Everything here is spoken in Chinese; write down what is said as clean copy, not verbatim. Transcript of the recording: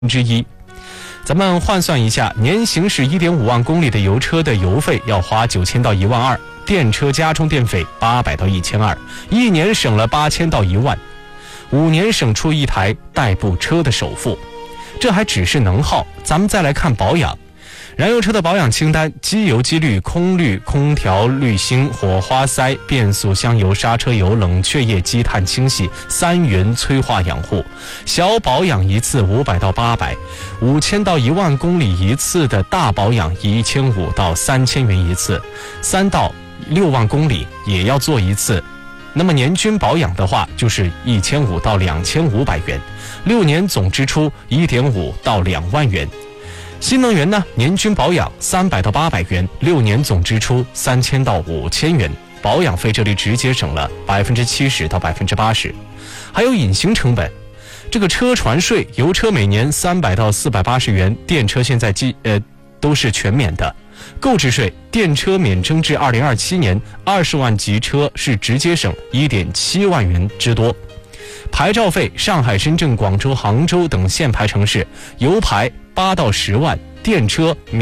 之一。咱们换算一下，年行驶1.5万公里的油车的油费要花9000到1万2，电车加充电费800到1200，一年省了8000到1万，5年省出一台代步车的首付。这还只是能耗，咱们再来看保养。燃油车的保养清单：机油、机滤、空滤、空调滤芯、火花塞、变速箱油、刹车油、冷却液、积碳清洗、3元催化养护。小保养一次500到800，5000到1万公里一次的大保养1500到3000元一次，3到6万公里也要做一次。那么年均保养的话，就是1500到2500元，6年总支出1.5到2万元。新能源呢，年均保养300到800元，6年总支出3000到5000元，保养费这里直接省了70%到80%。还有隐形成本，这个车船税，油车每年300到480元，电车现在都是全免的。购置税，电车免征至2027年，20万级车是直接省1.7万元之多。牌照费，上海、深圳、广州、杭州等限牌城市，油牌8到10万，电车免